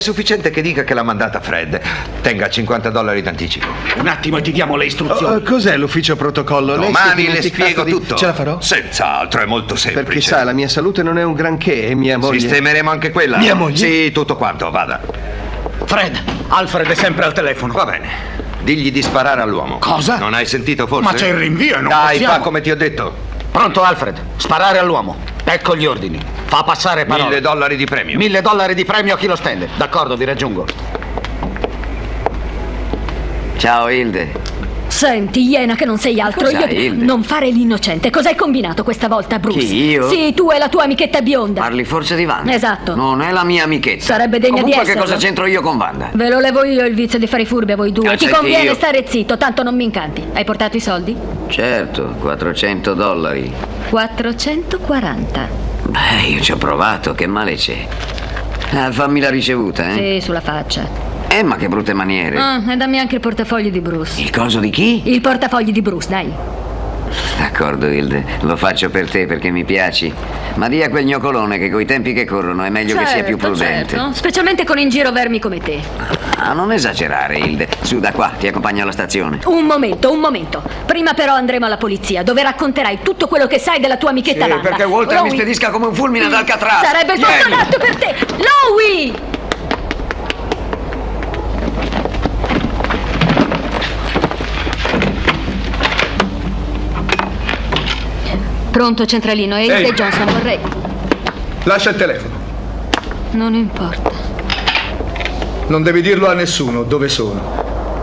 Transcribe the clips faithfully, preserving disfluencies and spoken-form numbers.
Sufficiente che dica che l'ha mandata Fred. Tenga cinquanta dollari d'anticipo. Un attimo e ti diamo le istruzioni. Oh, cos'è l'ufficio protocollo? Domani le spiego di... tutto. Ce la farò? Senz'altro, è molto semplice. Perché sa, la mia salute non è un granché e mia moglie... Sistemeremo anche quella. Mia moglie? Sì, tutto quanto, vada. Fred, Alfred è sempre al telefono. Va bene. Digli di sparare all'uomo. Cosa? Non hai sentito forse? Ma c'è il rinvio e non Dai, possiamo. fa come ti ho detto. Pronto, Alfred? Sparare all'uomo. Ecco gli ordini. Fa passare parole. Mille dollari di premio. Mille dollari di premio a chi lo stende. D'accordo, vi raggiungo. Ciao, Hilde. Senti, iena che non sei altro. Cos'hai, Io... Hilde? Non fare l'innocente. Cos'hai combinato questa volta, Bruce? Chi, io? Sì, tu e la tua amichetta bionda. Parli forse di Wanda? Esatto. Non è la mia amichetta. Sarebbe degna Comunque, di esserlo. che cosa c'entro io con Wanda? Ve lo levo io il vizio di fare i furbi a voi due. Ah, Ti senti, conviene io- stare zitto, tanto non mi incanti. Hai portato i soldi? Certo, quattrocento dollari. quattrocentoquaranta. Beh, io ci ho provato, che male c'è? Ah, fammi la ricevuta, eh? Sì, sulla faccia. Eh, ma che brutte maniere. Ah, e dammi anche il portafoglio di Bruce. Il coso di chi? Il portafoglio di Bruce, dai. D'accordo, Hilde, lo faccio per te perché mi piaci. Ma di a quel gnocolone che coi tempi che corrono è meglio che sia più prudente. Certo. Specialmente con in giro vermi come te. Ah, non esagerare, Hilde. Su, da qua, ti accompagno alla stazione. Un momento, un momento. Prima però andremo alla polizia, dove racconterai tutto quello che sai della tua amichetta Sì, Wanda. perché Walter mi Lois- spedisca come un fulmine ad Alcatraz. Sarebbe il Vieni. posto adatto per te. Lois! Pronto, centralino. E Ehi. Hilde Johnson, vorrei... Lascia il telefono. Non importa. Non devi dirlo a nessuno dove sono.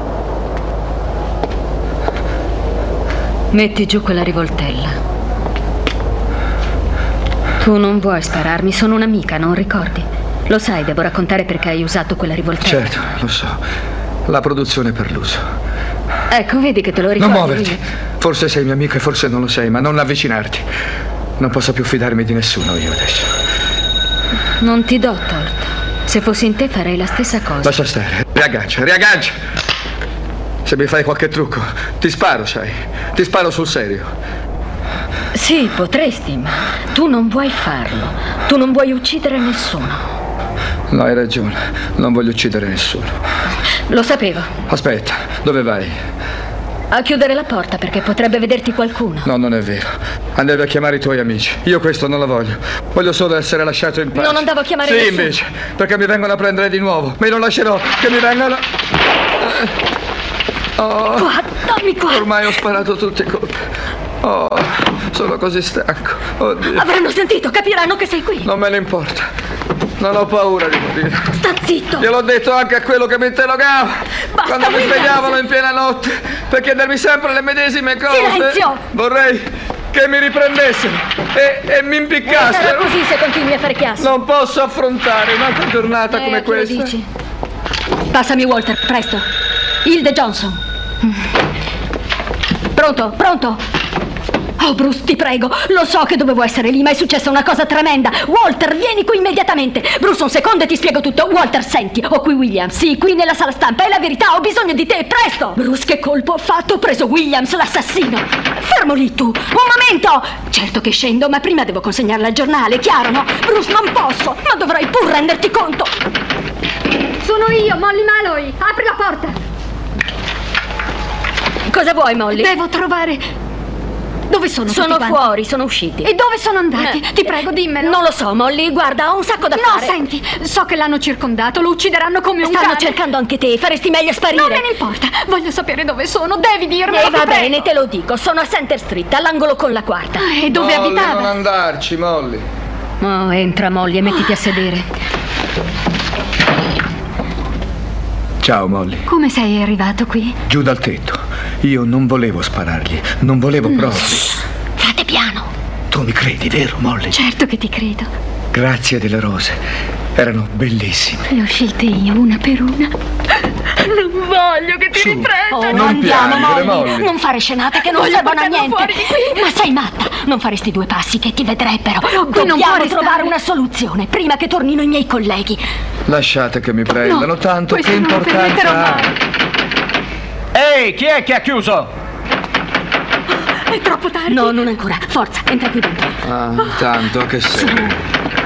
Metti giù quella rivoltella. Tu non vuoi spararmi, sono un'amica, non ricordi? Lo sai, devo raccontare perché hai usato quella rivoltella. Certo, lo so. La produzione per l'uso. Ecco, vedi che te lo ricordi. Non muoverti. Forse sei mio amico e forse non lo sei, ma non avvicinarti. Non posso più fidarmi di nessuno io adesso. Non ti do torto. Se fossi in te farei la stessa cosa. Lascia stare. Riaggancia, riaggancia. Se mi fai qualche trucco, ti sparo, sai. Ti sparo sul serio. Sì, potresti, ma tu non vuoi farlo. Tu non vuoi uccidere nessuno. No, hai ragione. Non voglio uccidere nessuno. Lo sapevo. Aspetta, dove vai? A chiudere la porta perché potrebbe vederti qualcuno. No, non è vero. Andavi a chiamare i tuoi amici. Io questo non lo voglio. Voglio solo essere lasciato in pace. Non andavo a chiamare Sì, nessuno. invece, perché mi vengono a prendere di nuovo. Ma io non lascerò che mi vengano... Oh, Qua, dammi qua. ormai ho sparato tutti i colpi. Oh, sono così stanco. Oddio. Avranno sentito, capiranno che sei qui. Non me ne importa. Non ho paura di morire. Sta zitto. Gliel'ho detto anche a quello che mi interrogava. Basta, quando mi Williams. svegliavano in piena notte per chiedermi sempre le medesime cose. Silenzio. Vorrei che mi riprendessero e, e mi Sarà impiccassero. così se continui a fare chiasso. Non posso affrontare un'altra giornata Eh, come a chi lo questa. dici? Passami Walter, presto. Hilde Johnson. Pronto, pronto. Oh, Bruce, ti prego. Lo so che dovevo essere lì, ma è successa una cosa tremenda. Walter, vieni qui immediatamente. Bruce, un secondo e ti spiego tutto. Walter, senti, ho qui Williams. Sì, qui nella sala stampa. È la verità, ho bisogno di te, presto. Bruce, che colpo ho fatto? Ho preso Williams, l'assassino. Fermo lì tu. Un momento. Certo che scendo, ma prima devo consegnarla al giornale, chiaro, no? Bruce, non posso, ma dovrai pur renderti conto. Sono io, Molly Malloy. Apri la porta. Cosa vuoi, Molly? Devo trovare... Dove sono tutti Sono quanti? fuori, sono usciti. E dove sono andati? Eh, Ti prego, dimmelo. Non lo so, Molly, guarda, ho un sacco da No, fare. senti, so che l'hanno circondato, lo uccideranno come un Stanno cane. cercando anche te, faresti meglio a sparire. Non me ne importa, voglio sapere dove sono, devi dirmelo. E va ti prego. bene, te lo dico, sono a Center Street, all'angolo con la quarta. Ah, e dove Molly, abitava? non andarci, Molly. Oh, entra, Molly, e mettiti a sedere. Ciao, Molly. Come sei arrivato qui? Giù dal tetto. Io non volevo sparargli. Non volevo proprio. Fate piano. Tu mi credi, vero, Molly? Certo che ti credo. Grazie delle rose. Erano bellissime. Le ho scelte io, una per una. Non voglio che ti Su. riprenda. Oh, Non andiamo, piangere, Molly. Molly. Non fare scenate che non Voglio servono a portarlo niente. fuori di qui. Ma sei matta. Non faresti due passi che ti vedrebbero. Però qui non Dobbiamo può restare. trovare una soluzione prima che tornino i miei colleghi. Lasciate che mi prendano, No, tanto questo che non lo permetterò importanza mai. ha. Ehi, chi è che ha chiuso? È troppo tardi. No, non ancora. Forza, entra qui dentro. Ah, tanto che sei.